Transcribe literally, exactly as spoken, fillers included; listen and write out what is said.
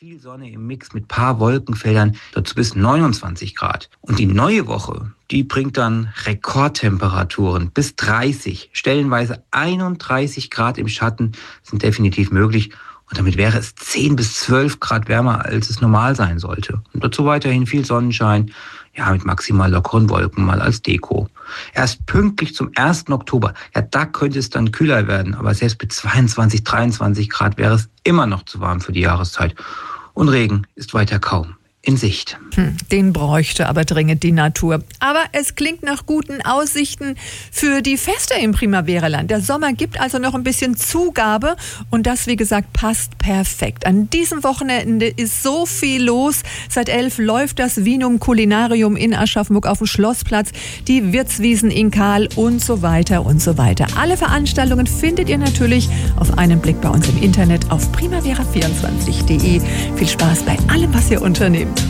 Viel Sonne im Mix mit paar Wolkenfeldern, dazu bis neunundzwanzig Grad. Und die neue Woche, die bringt dann Rekordtemperaturen bis dreißig. Stellenweise einunddreißig Grad im Schatten sind definitiv möglich. Und damit wäre es zehn bis zwölf Grad wärmer, als es normal sein sollte. Und dazu weiterhin viel Sonnenschein, ja, mit maximal lockeren Wolken mal als Deko. Erst pünktlich zum ersten Oktober, ja, da könnte es dann kühler werden. Aber selbst mit zweiundzwanzig, dreiundzwanzig Grad wäre es immer noch zu warm für die Jahreszeit. Und Regen ist weiter kaum in Sicht. Hm, den bräuchte aber dringend die Natur. Aber es klingt nach guten Aussichten für die Feste im Primavera-Land. Der Sommer gibt also noch ein bisschen Zugabe und das, wie gesagt, passt perfekt. An diesem Wochenende ist so viel los. Seit elf läuft das Vinum Culinarium in Aschaffenburg auf dem Schlossplatz, die Wirtswiesen in Kahl und so weiter und so weiter. Alle Veranstaltungen findet ihr natürlich auf einen Blick bei uns im Internet auf primavera vierundzwanzig punkt de. Viel Spaß bei allem, was ihr unternehmt.